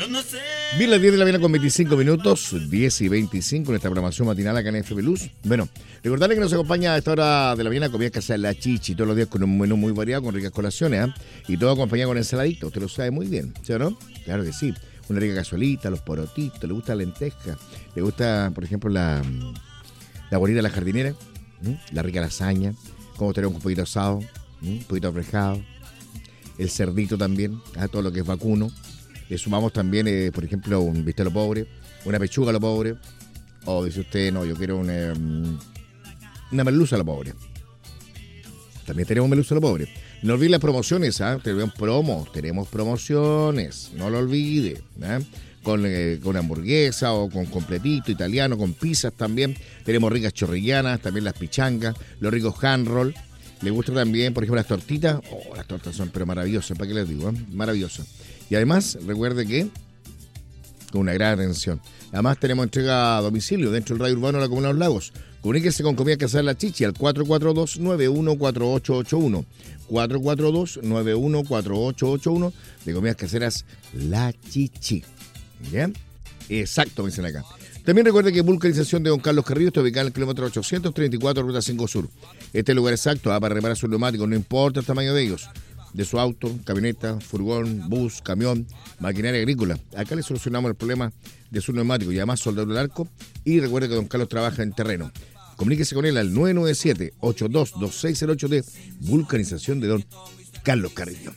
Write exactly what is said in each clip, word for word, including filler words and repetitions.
Bien, las diez de la mañana con veinticinco minutos, diez y veinticinco en esta programación matinal acá en F B Luz. Bueno, recordarle que nos acompaña a esta hora de la mañana comida casera La Chichi, todos los días con un menú muy variado, con ricas colaciones, ¿eh? Y todo acompañado con ensaladito, usted lo sabe muy bien, ¿sí o no? Claro que sí. Una rica cazuelita, los porotitos, le gusta la lenteja, le gusta, por ejemplo, la, la bonita de la jardinera, ¿m? La rica lasaña, como tener un poquito asado, ¿m? Un poquito afrejado, el cerdito también, ¿eh? Todo lo que es vacuno. Le sumamos también, eh, por ejemplo, un bistec a lo pobre, una pechuga a lo pobre, o dice usted, no, yo quiero una, una merluza a lo pobre. También tenemos merluza a lo pobre. No olvide las promociones, ¿ah? ¿eh? Tenemos promos, tenemos promociones, no lo olvide, ¿eh? Con, eh, con hamburguesa o con completito italiano, con pizzas también. Tenemos ricas chorrillanas, también las pichangas, los ricos hand roll. Le gusta también, por ejemplo, las tortitas. Oh, las tortas son pero maravillosas, ¿para qué les digo? ¿eh? Maravillosas. Y además, recuerde que con una gran atención. Además, tenemos entrega a domicilio dentro del radio urbano de la Comuna de los Lagos. Comuníquese con Comida Casera La Chichi al cuatro cuatro dos, nueve uno cuatro ocho ocho uno. cuatro cuatro dos, nueve uno cuatro ocho ocho uno de Comidas Caseras La Chichi. ¿Bien? Exacto, me dicen acá. También recuerde que Vulcanización de Don Carlos Carrillo está ubicada en el kilómetro ochocientos treinta y cuatro, ruta cinco Sur. Este es el lugar exacto ¿ah? Para reparar sus neumáticos, no importa el tamaño de ellos. De su auto, camioneta, furgón, bus, camión, maquinaria agrícola. Acá le solucionamos el problema de su neumático y además soldadura del arco. Y recuerde que don Carlos trabaja en terreno. Comuníquese con él al nueve nueve siete, ocho dos dos seis cero ocho de Vulcanización de don Carlos Carrillo.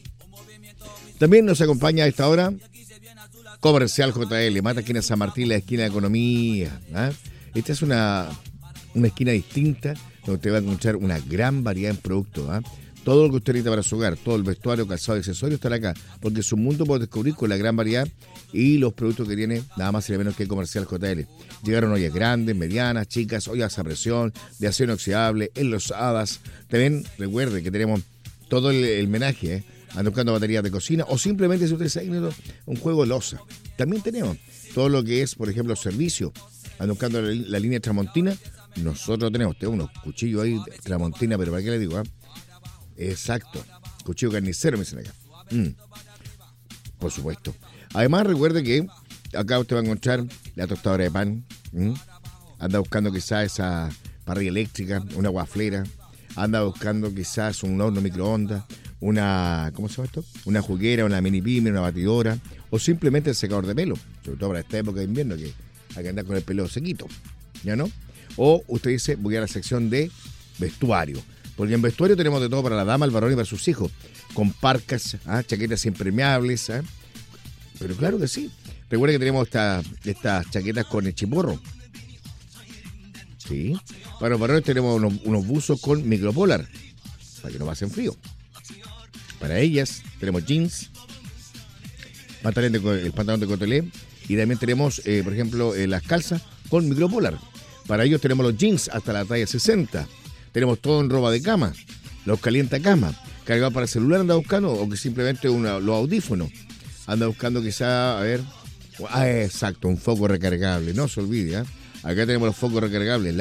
También nos acompaña a esta hora Comercial J L, Mata esquina San Martín, la esquina de Economía. ¿eh? Esta es una, una esquina distinta donde usted va a encontrar una gran variedad en productos. ¿eh? Todo lo que usted necesita para su hogar, todo el vestuario, calzado y accesorios estará acá, porque su mundo puede descubrir con la gran variedad y los productos que tiene nada más y nada menos que Comercial J L. Llegaron ollas grandes, medianas, chicas, ollas a presión, de acero inoxidable, enlosadas. También recuerde que tenemos todo el, el menaje, ¿eh? Ando buscando baterías de cocina o simplemente si usted está haciendo un juego de loza. También tenemos todo lo que es, por ejemplo, servicio. Ando buscando la, la línea Tramontina. Nosotros tenemos, tenemos unos cuchillos ahí, Tramontina, pero ¿para qué le digo? ¿eh? Exacto. Cuchillo carnicero, me dicen acá. Mm. Por supuesto. Además, recuerde que acá usted va a encontrar la tostadora de pan. Mm. Anda buscando quizás esa parrilla eléctrica, una guaflera. Anda buscando quizás un horno microondas, una, ¿cómo se llama esto? Una juguera, una mini pyme, una batidora, o simplemente el secador de pelo, sobre todo para esta época de invierno que hay que andar con el pelo sequito, ¿ya no? O usted dice, voy a la sección de vestuario, porque en vestuario tenemos de todo para la dama, el varón y para sus hijos, con parcas, ¿ah? Chaquetas impermeables, ¿ah? Pero claro que sí. Recuerda que tenemos esta, estas chaquetas con el chiporro. Sí. Para los varones tenemos unos, unos buzos con micropolar, para que no pasen frío. Para ellas tenemos jeans, pantalón de, el pantalón de cotelé, y también tenemos, eh, por ejemplo, eh, las calzas con micropolar. Para ellos tenemos los jeans hasta la talla sesenta. Tenemos todo en ropa de cama, los calienta cama, cargados para el celular anda buscando, o que simplemente una, los audífonos. Anda buscando quizá, a ver, ah, exacto, un foco recargable, no se olvide, ¿eh? Acá tenemos los focos recargables.